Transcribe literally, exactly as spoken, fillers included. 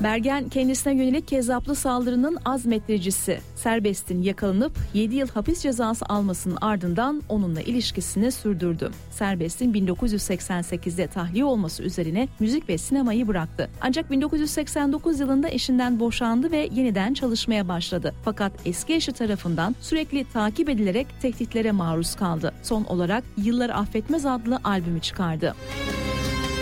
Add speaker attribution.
Speaker 1: Bergen kendisine yönelik kezzaplı saldırının azmettiricisi. Serbest'in yakalanıp yedi yıl hapis cezası almasının ardından onunla ilişkisini sürdürdü. Serbest'in bin dokuz yüz seksen sekizde tahliye olması üzerine müzik ve sinemayı bıraktı. Ancak bin dokuz yüz seksen dokuz yılında eşinden boşandı ve yeniden çalışmaya başladı. Fakat eski eşi tarafından sürekli takip edilerek tehditlere maruz kaldı. Son olarak Yılları Affetmez adlı albümü çıkardı.